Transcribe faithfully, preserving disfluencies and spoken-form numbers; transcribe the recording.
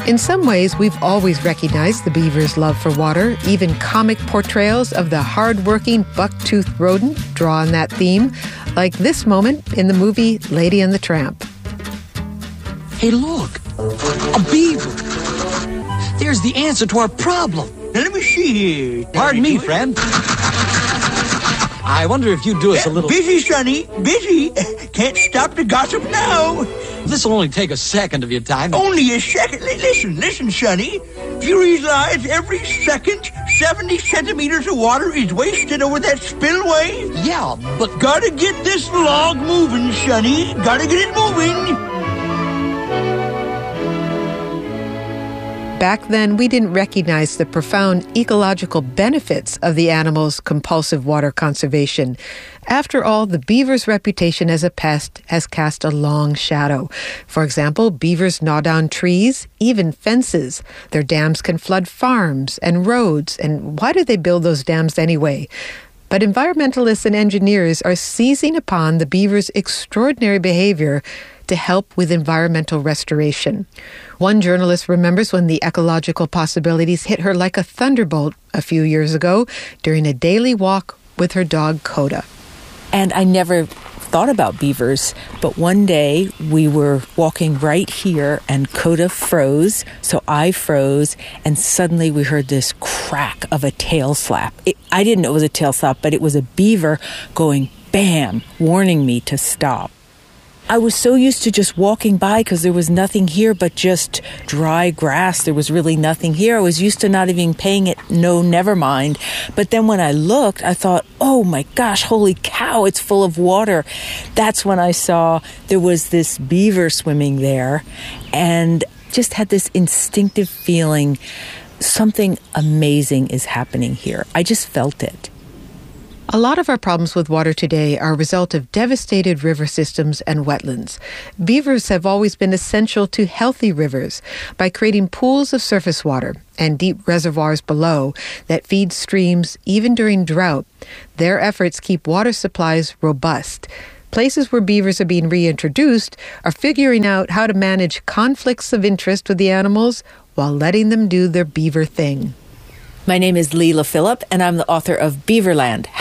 In some ways, we've always recognized the beaver's love for water. Even comic portrayals of the hard-working, buck-toothed rodent draw on that theme, like this moment in the movie Lady and the Tramp. Hey, look! A beaver! There's the answer to our problem. Now, let me see here. Pardon me, friend. I wonder if you'd do us a little... Busy, Sonny, busy. Can't stop the gossip now. This'll only take a second of your time. Only a second? L- listen, listen, Sonny. Do you realize every second seventy centimeters of water is wasted over that spillway? Yeah, but... Gotta get this log moving, Sonny. Gotta get it moving. Back then, we didn't recognize the profound ecological benefits of the animal's compulsive water conservation. After all, the beaver's reputation as a pest has cast a long shadow. For example, beavers gnaw down trees, even fences. Their dams can flood farms and roads. And why do they build those dams anyway? But environmentalists and engineers are seizing upon the beaver's extraordinary behavior to help with environmental restoration. One journalist remembers when the ecological possibilities hit her like a thunderbolt a few years ago during a daily walk with her dog, Coda. And I never thought about beavers, but one day we were walking right here and Coda froze, so I froze, and suddenly we heard this crack of a tail slap. It, I didn't know it was a tail slap, but it was a beaver going bam, warning me to stop. I was so used to just walking by because there was nothing here but just dry grass. There was really nothing here. I was used to not even paying it no, never mind. But then when I looked, I thought, oh my gosh, holy cow, it's full of water. That's when I saw there was this beaver swimming there and just had this instinctive feeling something amazing is happening here. I just felt it. A lot of our problems with water today are a result of devastated river systems and wetlands. Beavers have always been essential to healthy rivers by creating pools of surface water and deep reservoirs below that feed streams even during drought. Their efforts keep water supplies robust. Places where beavers are being reintroduced are figuring out how to manage conflicts of interest with the animals while letting them do their beaver thing. My name is Leila Phillip, and I'm the author of Beaverland: